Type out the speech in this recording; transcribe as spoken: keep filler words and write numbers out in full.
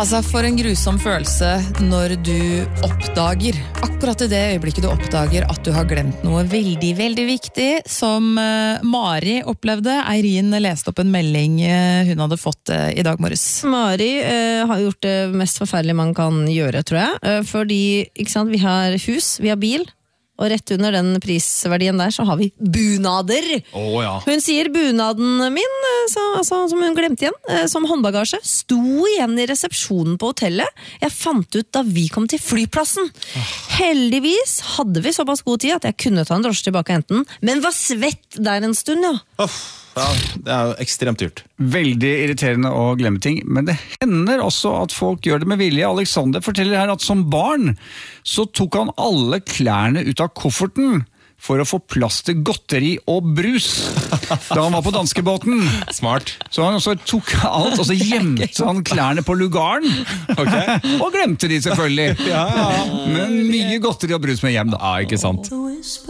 Altså, for en grusom følelse når du oppdager, akkurat i det øyeblikket du oppdager at du har glemt noe veldig, veldig viktig, som uh, Mari opplevde. Eirin leste opp en melding uh, hun hadde fått uh, i dag morges. Mari uh, har gjort det mest forferdelige man kan gjøre, tror jeg. Uh, fordi, ikke sant, vi har hus, vi har bil, og rett under den prisverdien der så har vi bunader. Oh, ja. Hun sier bunaden min, så, altså, som hun glemte igjen, som håndbagasje, sto igjen i resepsjonen på hotellet. Jeg fant ut da vi kom til flyplassen. Oh. Heldigvis hadde vi såpass god tid at jeg kunne ta en drosje tilbake enten, men var svett der en stund, ja. Oh. Ja, det er jo ekstremt dyrt. Veldig irriterende å glemme ting, men det hender også at folk gjør det med vilje. Alexander forteller her at som barn så tok han alle klærne ut av kofferten for å få plass til godteri og brus da han var på danskebåten. Smart. Så han også tok alt, og så gjemte han klærne på lugaren. Okay. Og glemte de selvfølgelig. Ja, ja. Men mye godteri og brus med hjem da. Ja, ikke sant.